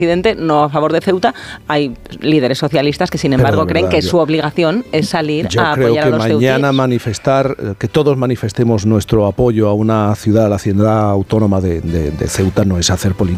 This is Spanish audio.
presidente, no a favor de Ceuta. Hay líderes socialistas que, sin embargo, creen que su obligación es salir a apoyar a los ceutíes. Yo creo que mañana que todos manifestemos nuestro apoyo a una ciudad, a la ciudad autónoma de Ceuta, no es hacer política.